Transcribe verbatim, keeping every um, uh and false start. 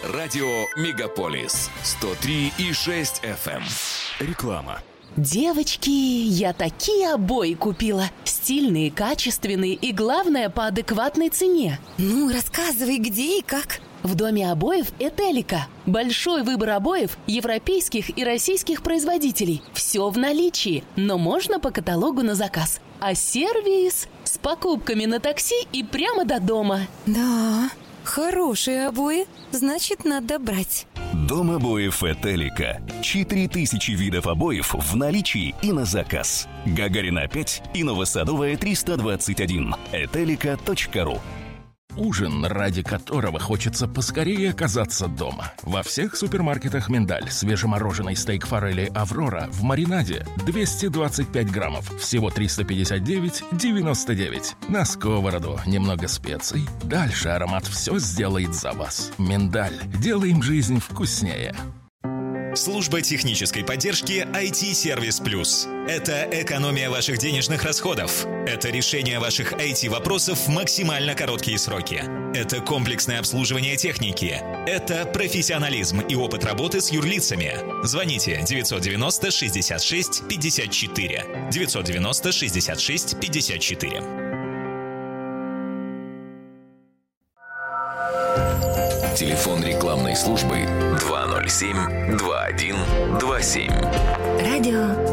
Радио Мегаполис сто три и шесть эф эм. Реклама. Девочки, я такие обои купила. Стильные, качественные и, главное, по адекватной цене. Ну, рассказывай, где и как. В доме обоев «Этелика». Большой выбор обоев европейских и российских производителей. Все в наличии, но можно по каталогу на заказ. А сервис с покупками на такси и прямо до дома. Да, хорошие обои, значит, надо брать. Дом обоев «Этелика». четыре тысячи видов обоев в наличии и на заказ. Гагарина пять и Новосадовая триста двадцать один. этелика точка ру. Ужин, ради которого хочется поскорее оказаться дома. Во всех супермаркетах «Миндаль» свежемороженый стейк форели «Аврора» в маринаде двести двадцать пять граммов, всего триста пятьдесят девять девяносто девять. На сковороду немного специй. Дальше аромат все сделает за вас. «Миндаль». Делаем жизнь вкуснее. Служба технической поддержки ай ти-сервис плюс. Это экономия ваших денежных расходов. Это решение ваших ай ти-вопросов в максимально короткие сроки. Это комплексное обслуживание техники. Это профессионализм и опыт работы с юрлицами. Звоните девятьсот девяносто шестьдесят шесть пятьдесят четыре. девятьсот девяносто шестьдесят шесть пятьдесят четыре. Телефон рекламной службы два ноль семь два один два семь. Радио